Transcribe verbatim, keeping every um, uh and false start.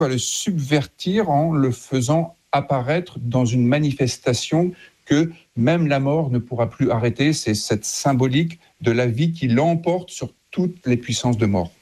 On va le subvertir en le faisant apparaître dans une manifestation que même la mort ne pourra plus arrêter. C'est cette symbolique de la vie qui l'emporte sur toutes les puissances de mort.